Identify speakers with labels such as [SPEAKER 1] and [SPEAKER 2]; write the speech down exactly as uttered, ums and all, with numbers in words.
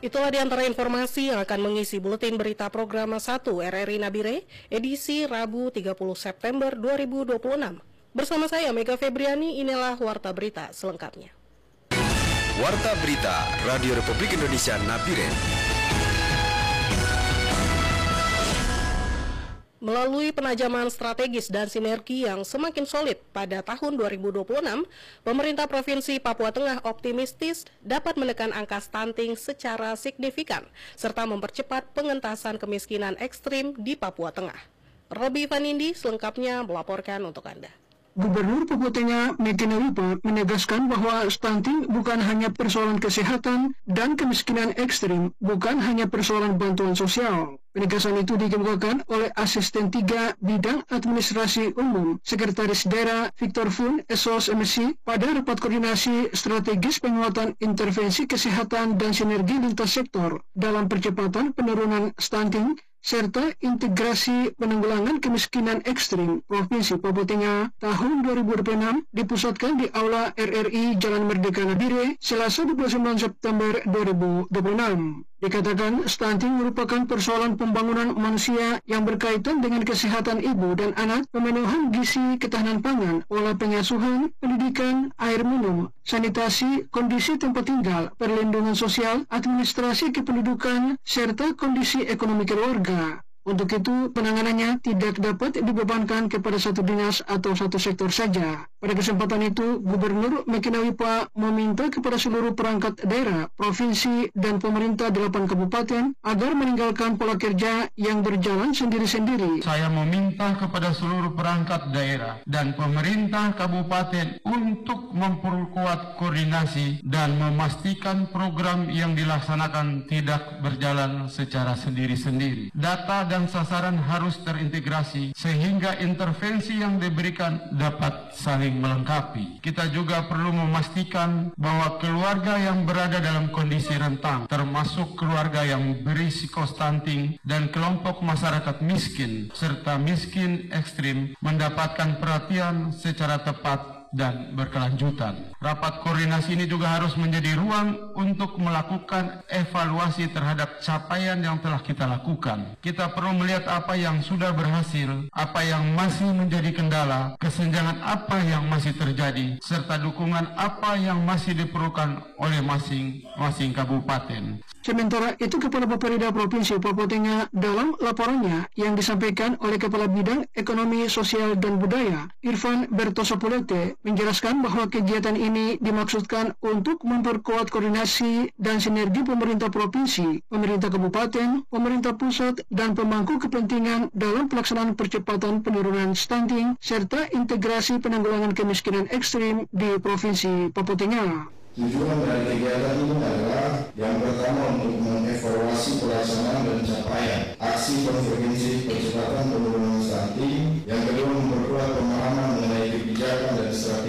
[SPEAKER 1] Itulah di antara informasi yang akan mengisi buletin berita program satu R R I Nabire, edisi Rabu tiga puluh September dua ribu dua puluh enam. Bersama saya Mega Febriani, inilah Warta Berita selengkapnya.
[SPEAKER 2] Warta Berita Radio Republik Indonesia Nabire.
[SPEAKER 1] Melalui penajaman strategis dan sinergi yang semakin solid pada tahun dua ribu dua puluh enam, pemerintah Provinsi Papua Tengah optimistis dapat menekan angka stunting secara signifikan, serta mempercepat pengentasan kemiskinan ekstrim di Papua Tengah. Robi Vanindi selengkapnya melaporkan untuk Anda.
[SPEAKER 3] Gubernur Papua Tengah Mekina Wipa menegaskan bahwa stunting bukan hanya persoalan kesehatan dan kemiskinan ekstrim, bukan hanya persoalan bantuan sosial. Penegasan itu dikemukakan oleh Asisten tiga Bidang Administrasi Umum Sekretaris Daerah Victor Fun S O S M C pada rapat koordinasi strategis penguatan intervensi kesehatan dan sinergi lintas sektor dalam percepatan penurunan stunting serta integrasi penanggulangan kemiskinan ekstrim Provinsi Papua Tengah tahun dua ribu dua puluh enam dipusatkan di Aula R R I Jalan Merdeka Nabire, Selasa dua puluh sembilan September dua ribu dua puluh enam. Dikatakan stunting merupakan persoalan pembangunan manusia yang berkaitan dengan kesehatan ibu dan anak, pemenuhan gizi, ketahanan pangan, pola pengasuhan, pendidikan, air minum, sanitasi, kondisi tempat tinggal, perlindungan sosial, administrasi kependudukan, serta kondisi ekonomi keluarga. Untuk itu, penanganannya tidak dapat dibebankan kepada satu dinas atau satu sektor saja. Pada kesempatan itu, Gubernur Mekina Wipa meminta kepada seluruh perangkat daerah, provinsi, dan pemerintah delapan kabupaten agar meninggalkan pola kerja yang berjalan sendiri-sendiri.
[SPEAKER 4] Saya meminta kepada seluruh perangkat daerah dan pemerintah kabupaten untuk memperkuat koordinasi dan memastikan program yang dilaksanakan tidak berjalan secara sendiri-sendiri. Data dan dan sasaran harus terintegrasi sehingga intervensi yang diberikan dapat saling melengkapi. Kita juga perlu memastikan bahwa keluarga yang berada dalam kondisi rentang, termasuk keluarga yang berisiko stunting dan kelompok masyarakat miskin serta miskin ekstrim, mendapatkan perhatian secara tepat dan berkelanjutan. Rapat koordinasi ini juga harus menjadi ruang untuk melakukan evaluasi terhadap capaian yang telah kita lakukan. Kita perlu melihat apa yang sudah berhasil, apa yang masih menjadi kendala, kesenjangan apa yang masih terjadi, serta dukungan apa yang masih diperlukan oleh masing-masing kabupaten.
[SPEAKER 3] Sementara itu, Kepala Bapeda Provinsi Papua Tengah dalam laporannya yang disampaikan oleh Kepala Bidang Ekonomi Sosial dan Budaya, Irfan Bertosopolete, menjelaskan bahwa kegiatan ini dimaksudkan untuk memperkuat koordinasi dan sinergi pemerintah provinsi, pemerintah kabupaten, pemerintah pusat, dan pemangku kepentingan dalam pelaksanaan percepatan penurunan stunting serta integrasi penanggulangan kemiskinan ekstrim di Provinsi Papua Tengah.
[SPEAKER 5] Tujuan dari kegiatan ini adalah yang pertama untuk mengevaluasi pelaksanaan dan capaian aksi konvergensi percepatan penurunan stunting, yang kedua memperkuat pemahaman mengenai kebijakan dan strategi